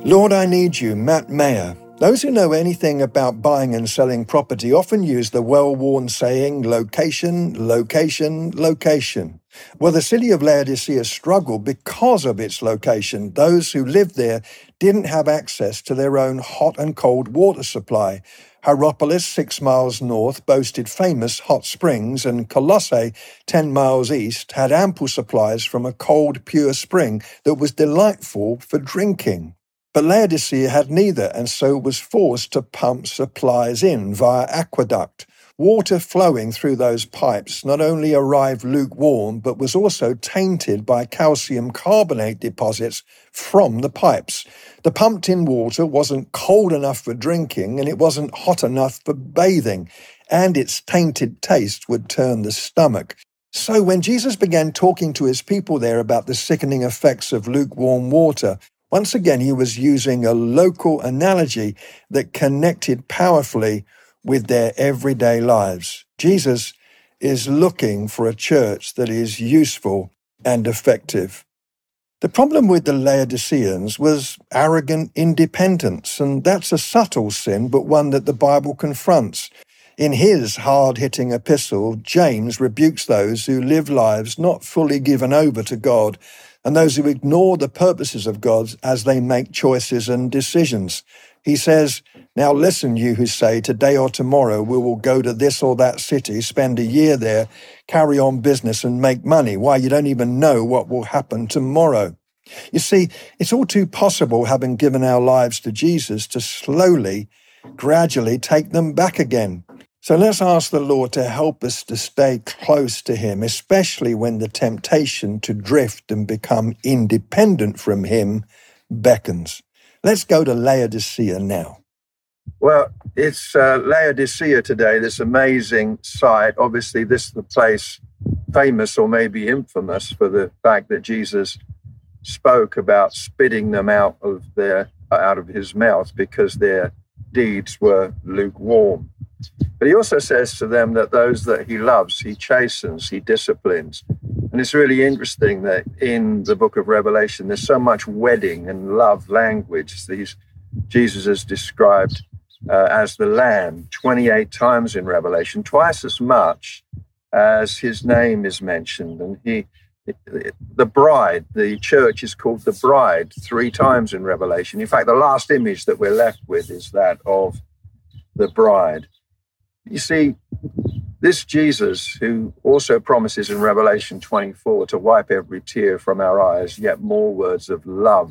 Lord, I Need You, Matt Mayer. Those who know anything about buying and selling property often use the well-worn saying, location, location, location. Well, the city of Laodicea struggled because of its location. Those who lived there didn't have access to their own hot and cold water supply. Hierapolis, 6 miles north, boasted famous hot springs, and Colossae, 10 miles east, had ample supplies from a cold, pure spring that was delightful for drinking. But Laodicea had neither, and so was forced to pump supplies in via aqueduct. Water flowing through those pipes not only arrived lukewarm, but was also tainted by calcium carbonate deposits from the pipes. The pumped-in water wasn't cold enough for drinking, and it wasn't hot enough for bathing, and its tainted taste would turn the stomach. So when Jesus began talking to his people there about the sickening effects of lukewarm water, once again, he was using a local analogy that connected powerfully with their everyday lives. Jesus is looking for a church that is useful and effective. The problem with the Laodiceans was arrogant independence, and that's a subtle sin, but one that the Bible confronts. In his hard-hitting epistle, James rebukes those who live lives not fully given over to God, and those who ignore the purposes of God as they make choices and decisions. He says, "Now listen, you who say, today or tomorrow we will go to this or that city, spend a year there, carry on business and make money. Why, you don't even know what will happen tomorrow." You see, it's all too possible, having given our lives to Jesus, to slowly, gradually take them back again. So let's ask the Lord to help us to stay close to him, especially when the temptation to drift and become independent from him beckons. Let's go to Laodicea now. Well, it's Laodicea today, this amazing site. Obviously, this is the place famous or maybe infamous for the fact that Jesus spoke about spitting them out of his mouth because their deeds were lukewarm. But he also says to them that those that he loves, he chastens, he disciplines. And it's really interesting that in the book of Revelation, there's so much wedding and love language. Jesus is described as the Lamb 28 times in Revelation, twice as much as his name is mentioned. And the bride, the church is called the bride 3 times in Revelation. In fact, the last image that we're left with is that of the bride. You see, this Jesus, who also promises in Revelation 24 to wipe every tear from our eyes, yet more words of love